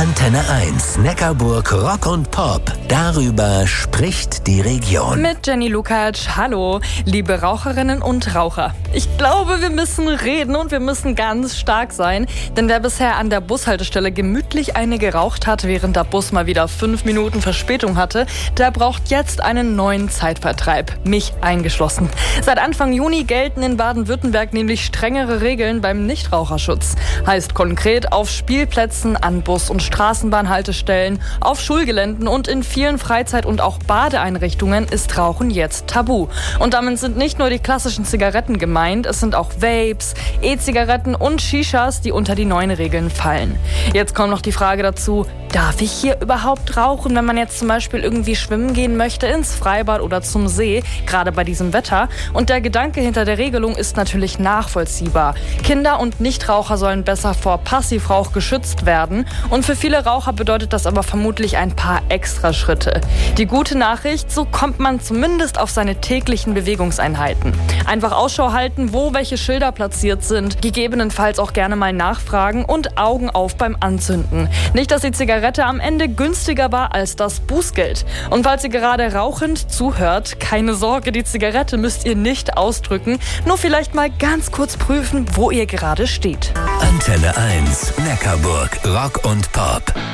Antenne 1, Neckarburg Rock und Pop. Darüber spricht die Region. Mit Jenny Lukacs. Hallo, liebe Raucherinnen und Raucher. Ich glaube, wir müssen reden und wir müssen ganz stark sein. Denn wer bisher an der Bushaltestelle gemütlich eine geraucht hat, während der Bus mal wieder 5 Minuten Verspätung hatte, der braucht jetzt einen neuen Zeitvertreib. Mich eingeschlossen. Seit Anfang Juni gelten in Baden-Württemberg nämlich strengere Regeln beim Nichtraucherschutz. Heißt konkret, auf Spielplätzen, an Bus- und Straßenbahnhaltestellen, auf Schulgeländen und in vielen Freizeit- und auch Badeeinrichtungen ist Rauchen jetzt tabu. Und damit sind nicht nur die klassischen Zigaretten gemeint, es sind auch Vapes, E-Zigaretten und Shishas, die unter die neuen Regeln fallen. Jetzt kommt noch die Frage dazu, darf ich hier überhaupt rauchen, wenn man jetzt zum Beispiel irgendwie schwimmen gehen möchte, ins Freibad oder zum See, gerade bei diesem Wetter? Und der Gedanke hinter der Regelung ist natürlich nachvollziehbar. Kinder und Nichtraucher sollen besser vor Passivrauch geschützt werden. Und für viele Raucher bedeutet das aber vermutlich ein paar extra Schritte. Die gute Nachricht, so kommt man zumindest auf seine täglichen Bewegungseinheiten. Einfach Ausschau halten, wo welche Schilder platziert sind, gegebenenfalls auch gerne mal nachfragen und Augen auf beim Anzünden. Nicht, dass die Zigarette am Ende günstiger war als das Bußgeld. Und falls ihr gerade rauchend zuhört, keine Sorge, die Zigarette müsst ihr nicht ausdrücken, nur vielleicht mal ganz kurz prüfen, wo ihr gerade steht. Antenne 1, Neckarburg Rock und Pop.